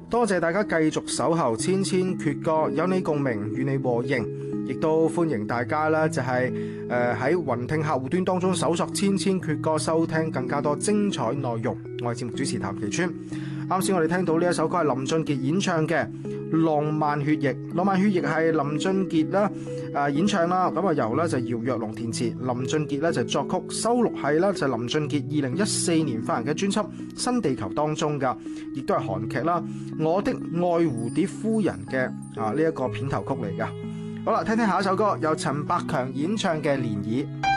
多謝大家繼續守候千千闕歌，有你共鳴，與你和應，亦都歡迎大家啦，就係喺雲聽客戶端當中搜索千千闕歌，收聽更加多精彩內容。我係節目主持譚其川。啱先我哋聽到呢一首歌係林俊傑演唱嘅《浪漫血液》，《浪漫血液》係林俊傑啦演唱啦，咁啊由咧就姚若龍填詞，林俊傑咧就作曲，收錄係咧就林俊傑2014年發行嘅專輯《新地球》當中噶，亦都係韓劇啦《我的愛蝴蝶夫人》嘅呢一個片頭曲嚟噶。好啦，聽聽下一首歌，由陳百強演唱嘅《漣漪》。